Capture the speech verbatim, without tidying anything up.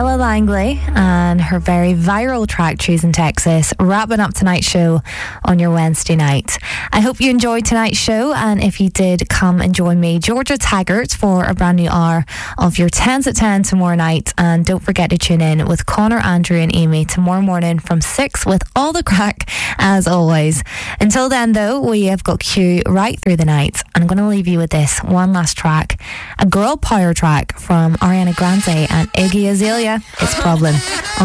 Ella Langley and her very viral track Trees in Texas, wrapping up tonight's show on your Wednesday night. I hope you enjoyed tonight's show, and if you did, come and join me, Georgia Taggart, for a brand new hour of your tens at ten tomorrow night. And don't forget to tune in with Connor, Andrew and Amy tomorrow morning from six with all the crack as always. Until then though, we have got Q right through the night. I'm going to leave you with this one last track, a girl power track from Ariana Grande and Iggy Azalea. It's Problem.